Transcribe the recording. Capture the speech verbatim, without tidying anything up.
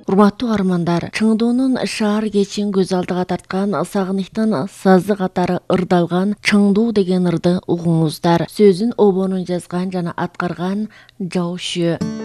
Урматтуу армандар, Чыңдуунун шаар кечин көз алдыга тарткан сагыныктын сазы катары ырдалган Чыңдуу деген ырды угуңуздар. Сөзүн обонун жазган жана аткарган Жаушү.